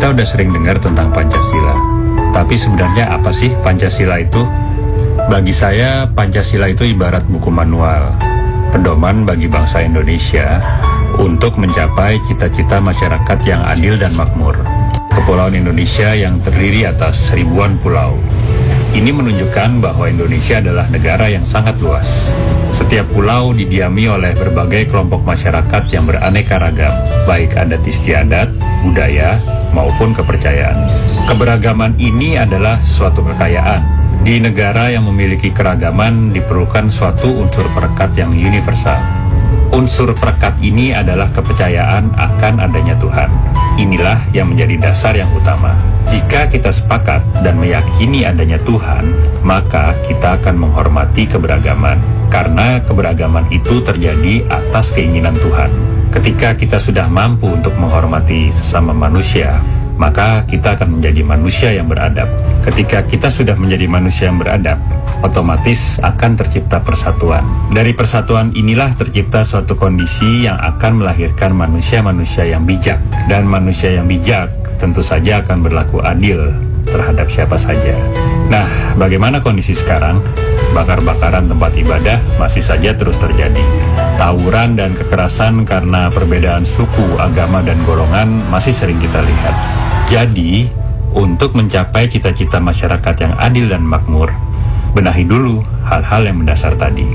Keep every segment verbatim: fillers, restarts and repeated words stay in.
Kita udah sering dengar tentang Pancasila. Tapi sebenarnya apa sih Pancasila itu? Bagi saya, Pancasila itu ibarat buku manual, pedoman bagi bangsa Indonesia untuk mencapai cita-cita masyarakat yang adil dan makmur. Kepulauan Indonesia yang terdiri atas ribuan pulau. Ini menunjukkan bahwa Indonesia adalah negara yang sangat luas. Setiap pulau didiami oleh berbagai kelompok masyarakat yang beraneka ragam, baik adat istiadat, budaya, maupun kepercayaan. Keberagaman ini adalah suatu kekayaan. Di negara yang memiliki keragaman diperlukan suatu unsur perekat yang universal. Unsur perekat ini adalah kepercayaan akan adanya Tuhan. Inilah yang menjadi dasar yang utama. Jika kita sepakat dan meyakini adanya Tuhan, maka kita akan menghormati keberagaman. Karena keberagaman itu terjadi atas keinginan Tuhan. Ketika kita sudah mampu untuk menghormati sesama manusia, maka kita akan menjadi manusia yang beradab. Ketika kita sudah menjadi manusia yang beradab, otomatis akan tercipta persatuan. Dari persatuan inilah tercipta suatu kondisi yang akan melahirkan manusia-manusia yang bijak. Dan manusia yang bijak tentu saja akan berlaku adil terhadap siapa saja. Nah, bagaimana kondisi sekarang? Bakar-bakaran tempat ibadah masih saja terus terjadi. Tawuran dan kekerasan karena perbedaan suku, agama, dan golongan masih sering kita lihat. Jadi, untuk mencapai cita-cita masyarakat yang adil dan makmur, benahi dulu hal-hal yang mendasar tadi.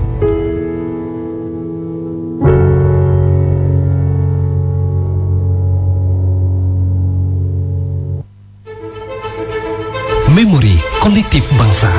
Memori Kolektif Bangsa.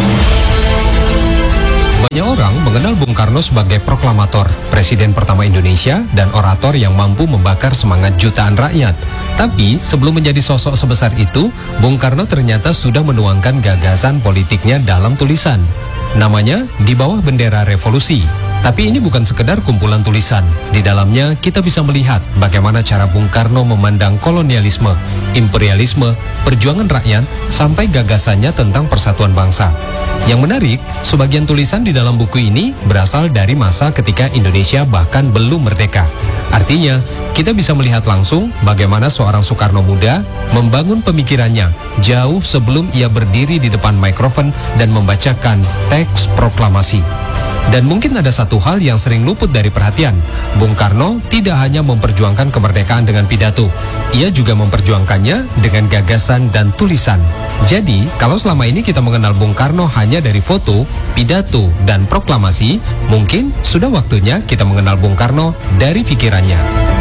Banyak orang mengenal Bung Karno sebagai proklamator, presiden pertama Indonesia, dan orator yang mampu membakar semangat jutaan rakyat. Tapi sebelum menjadi sosok sebesar itu, Bung Karno ternyata sudah menuangkan gagasan politiknya dalam tulisan. Namanya Di Bawah Bendera Revolusi. Tapi ini bukan sekedar kumpulan tulisan. Di dalamnya kita bisa melihat bagaimana cara Bung Karno memandang kolonialisme, imperialisme, perjuangan rakyat, sampai gagasannya tentang persatuan bangsa. Yang menarik, sebagian tulisan di dalam buku ini berasal dari masa ketika Indonesia bahkan belum merdeka. Artinya, kita bisa melihat langsung bagaimana seorang Soekarno muda membangun pemikirannya jauh sebelum ia berdiri di depan mikrofon dan membacakan teks proklamasi. Dan mungkin ada satu hal yang sering luput dari perhatian. Bung Karno tidak hanya memperjuangkan kemerdekaan dengan pidato, ia juga memperjuangkannya dengan gagasan dan tulisan. Jadi, kalau selama ini kita mengenal Bung Karno hanya dari foto, pidato, dan proklamasi, mungkin sudah waktunya kita mengenal Bung Karno dari pikirannya.